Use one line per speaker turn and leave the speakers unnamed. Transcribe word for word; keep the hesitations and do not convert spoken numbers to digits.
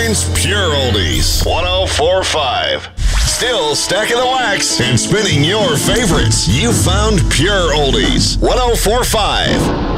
finds pure oldies. one oh four point five. Still stacking the wax and spinning your favorites. You found pure oldies. one oh four point five.